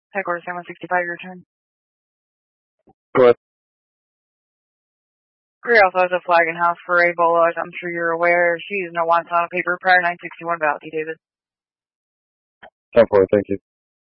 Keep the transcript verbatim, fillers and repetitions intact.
Headquarters San Juan sixty-five, your turn. Go ahead. Greer also has a flag in house for Ebola, as I'm sure you're aware. She is no wants on a paper prior nine sixty-one Valley, David. ten four, thank you.